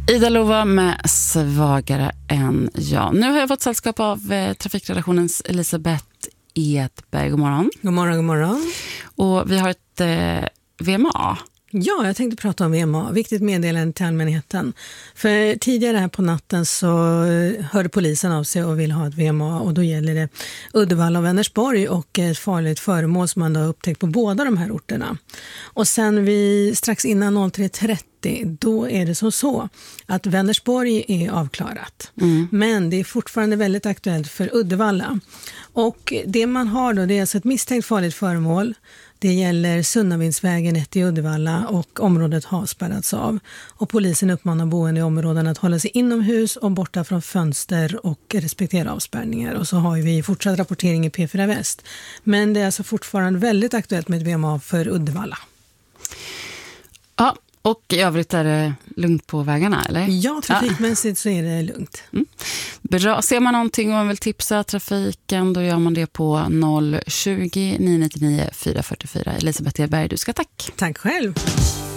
Ida Lova med Svagare än jag. Nu har jag fått sällskap av trafikredaktionens Elisabeth Edberg. God morgon. God morgon, god morgon. Och vi har ett VMA. Ja, jag tänkte prata om VMA. Viktigt meddelande till allmänheten. För tidigare här på natten så hörde polisen av sig och ville ha ett VMA. Och då gäller det Uddevalla och Vänersborg och ett farligt föremål som man har upptäckt på båda de här orterna. Och sen strax innan 03.30 då är det så att Vänersborg är avklarat. Men det är fortfarande väldigt aktuellt för Uddevalla. Och det man har då, det är alltså ett misstänkt farligt föremål. Det gäller Sunnavindsvägen 1 i Uddevalla och området har spärrats av. Och polisen uppmanar boende i områden att hålla sig inomhus och borta från fönster och respektera avspärrningar. Och så har vi fortsatt rapportering i P4 Väst. Men det är alltså fortfarande väldigt aktuellt med ett VMA för Uddevalla. Ja, och i övrigt är det lugnt på vägarna, eller? Ja, trafikmässigt så är det lugnt. Bra. Ser man någonting och man vill tipsa trafiken, då gör man det på 020 999 444. Elisabeth Edberg, du ska tack. Tack själv.